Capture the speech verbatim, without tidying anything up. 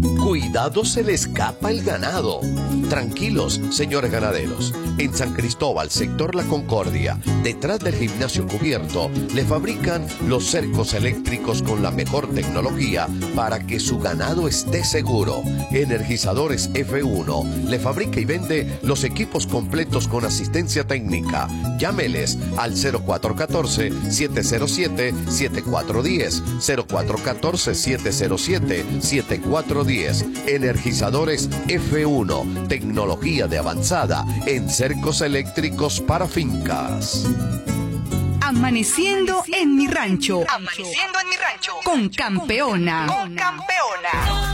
Cuidado, se le escapa el ganado. Tranquilos, señores ganaderos. En San Cristóbal, sector La Concordia, detrás del gimnasio cubierto, le fabrican los cercos eléctricos con la mejor tecnología para que su ganado esté seguro. Energizadores F uno le fabrica y vende los equipos completos con asistencia técnica. Llámeles al cero cuatro uno cuatro, siete cero siete, siete cuatro uno cero, cero cuatro uno cuatro, siete cero siete, siete cuatro uno cero. Energizadores F uno, tecnología de avanzada en cercos eléctricos para fincas. Amaneciendo en mi rancho. Amaneciendo en mi rancho. Con Campeona. Con Campeona.